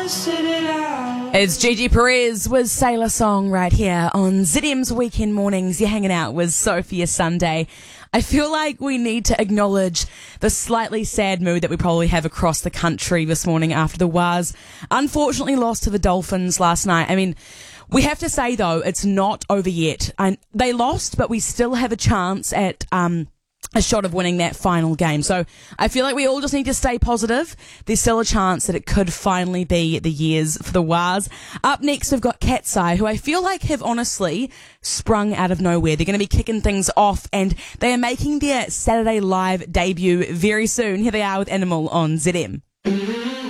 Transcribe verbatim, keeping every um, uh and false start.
It's Gigi Perez with Sailor Song right here on Z M's Weekend Mornings. You're hanging out with Sophia Sunday. I feel like we need to acknowledge the slightly sad mood that we probably have across the country this morning after the Waz unfortunately lost to the Dolphins last night. I mean, we have to say, though, it's not over yet. And they lost, but we still have a chance at um a shot of winning that final game. So I feel like we all just need to stay positive. There's still a chance that it could finally be the years for the Waz. Up next, we've got Cat's Eye, who I feel like have honestly sprung out of nowhere. They're going to be kicking things off, and they are making their Saturday Live debut very soon. Here they are with Animal on Z M.